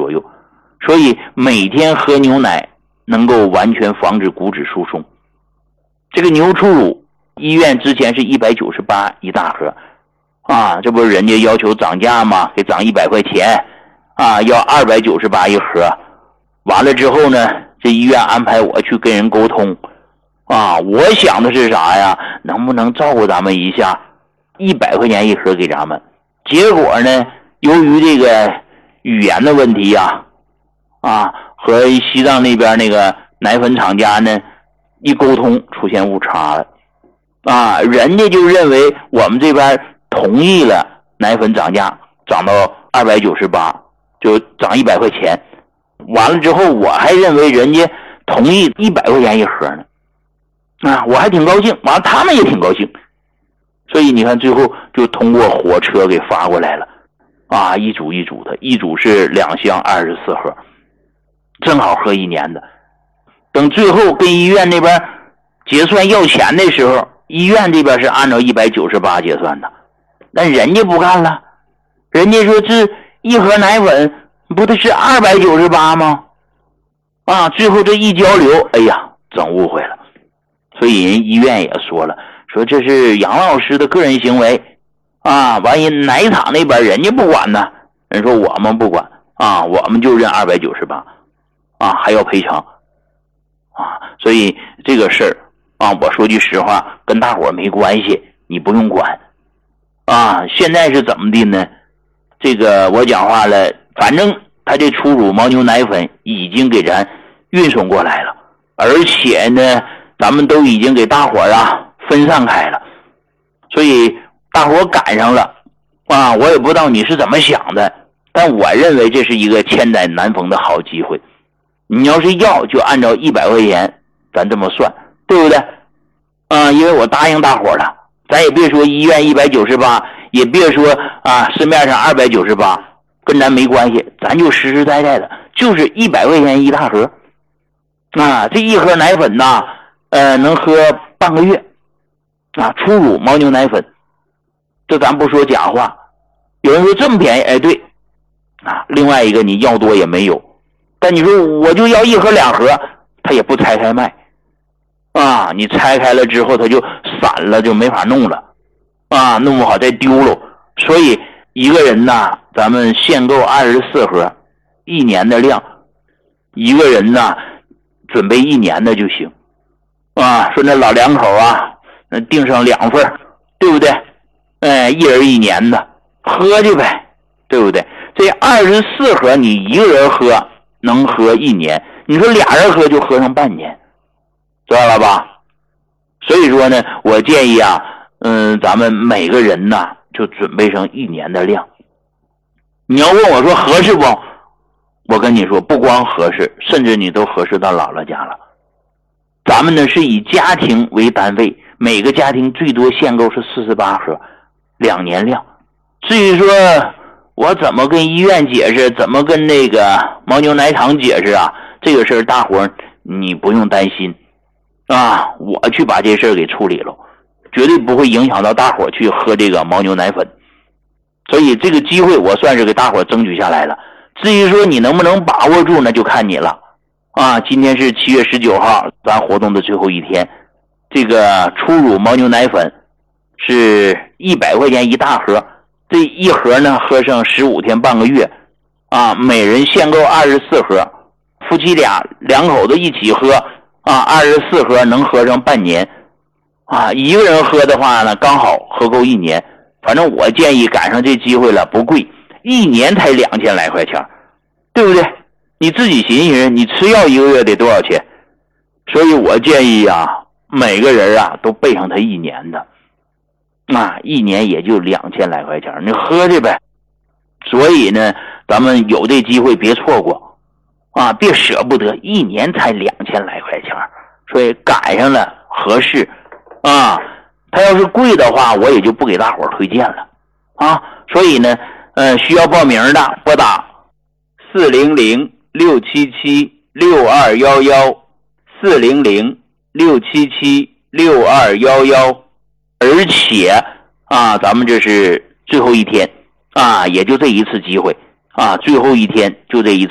左右，所以每天喝牛奶能够完全防止骨质疏松。这个牛初乳医院之前是198一大盒啊，这不是人家要求涨价吗？给涨100块钱啊，要298一盒。完了之后呢，这医院安排我去跟人沟通啊，我想的是啥呀？能不能照顾咱们一下，100块钱一盒给咱们。结果呢，由于这个语言的问题呀，和西藏那边那个奶粉厂家呢一沟通出现误差了啊，人家就认为我们这边同意了奶粉涨价，涨到298，就涨100块钱。完了之后，我还认为人家同意100块钱一盒呢，啊，我还挺高兴，完了他们也挺高兴，所以你看最后就通过火车给发过来了，啊，一组一组的，一组是2箱24盒，正好喝1年的。等最后跟医院那边结算要钱的时候，医院这边是按照198结算的，但人家不干了，人家说这一盒奶粉不得是298吗？啊，最后这一交流，哎呀，整误会了。所以人医院也说了，说这是杨老师的个人行为啊，万一奶厂那边人家不管呢，人说我们不管啊，我们就认298啊，还要赔偿啊。所以这个事儿啊，我说句实话，跟大伙没关系，你不用管啊。现在是怎么的呢？这个我讲话了，反正他这初乳牦牛奶粉已经给咱运送过来了，而且呢咱们都已经给大伙分散开了，所以大伙赶上了啊！我也不知道你是怎么想的，但我认为这是一个千载难逢的好机会。你要是要，就按照100块钱咱这么算，对不对啊？因为我答应大伙了，咱也别说医院198，也别说啊市面上298，跟咱没关系，咱就实实在在的，就是100块钱一大盒啊！这一盒奶粉呐，能喝半个月啊！初乳牦牛奶粉，这咱不说假话。有人说这么便宜，哎，对啊。另外一个你要多也没有，但你说我就要1盒2盒，他也不拆开卖啊！你拆开了之后，它就散了，就没法弄了啊，弄不好再丢了。所以一个人呐，咱们限购24盒，1年的量，一个人呐准备1年的就行啊。说那老两口啊，那订上2份，对不对？一人1年的喝去呗，对不对？这24盒你一个人喝能喝1年，你说俩人喝就喝上半年，知道了吧？所以说呢，我建议啊，咱们每个人呢就准备上1年的量。你要问我说合适不？我跟你说，不光合适，甚至你都合适到姥姥家了。咱们呢是以家庭为单位，每个家庭最多限购是48盒，2年量。至于说我怎么跟医院解释，怎么跟那个牦牛奶厂解释啊，这个事儿大伙儿你不用担心啊，我去把这事儿给处理了，绝对不会影响到大伙儿去喝这个牦牛奶粉。所以这个机会我算是给大伙儿争取下来了。至于说你能不能把握住，那就看你了啊。今天是7月19号，咱活动的最后一天。这个初乳牦牛奶粉是100块钱一大盒，这一盒呢喝上15天半个月啊，每人限购24盒，夫妻两口子一起喝啊，24盒能喝上半年啊。一个人喝的话呢，刚好喝够1年。反正我建议赶上这机会了，不贵，1年才2000来块钱，对不对？你自己寻思，你吃药1个月得多少钱？所以我建议啊，每个人啊都备上他1年的，啊，1年也就2000来块钱，你喝去呗。所以呢，咱们有这机会别错过啊，别舍不得，1年才2000来块钱，所以赶上了合适啊。他要是贵的话，我也就不给大伙儿推荐了啊。所以呢，需要报名的拨打400-677-6211 400-677-6211。而且啊，咱们这是最后一天啊，也就这一次机会啊，最后一天就这一次